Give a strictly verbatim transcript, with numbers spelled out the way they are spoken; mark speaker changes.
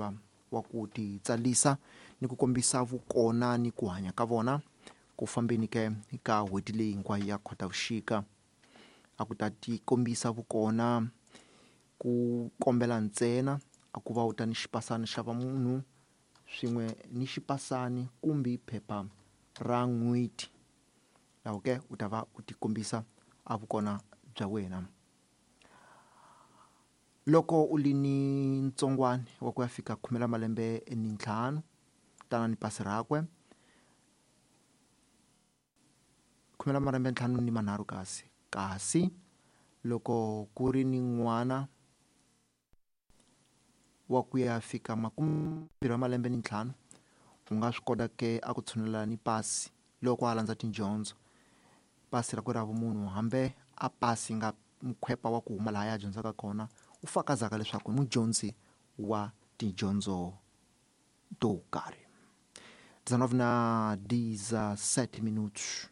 Speaker 1: tsalwa wa ku ti tsalisa ni ku kombisa vukona ni ku hanya ka vona ku fambeni ke ka hweti leyi hinkwayo ya Khotavuxika. A ku ta ti kombisa vukona ku kombela ntsena a ku va u ta ni xipasani xa va munhu swin'we ni xipasani kumbe phepha ra n'hweti laha ke u ta va u ti kombisa a vukona bya wena. Loko u li ni ntsongwana wa ku ya fika khumela malembe ni ntlhanu tanani pasi rakwe khumela malembe ntlhanu ni manharhu kasi kasi loko ku ri ni n'wana wa ku ya fika makumembirhi wa malembe ni ntlhanu u nga swi kota ke a ku tshunelela ni pasi loko a landza tidyondzo. Pasi ra ku ra vumunhu hambe a pasi nga mukhwepa wa ku huma laha ya dyondzaka kona u fakazaka leswaku i mudyondzi wa tidyondzo to karhi. dzanov na dezessete minutos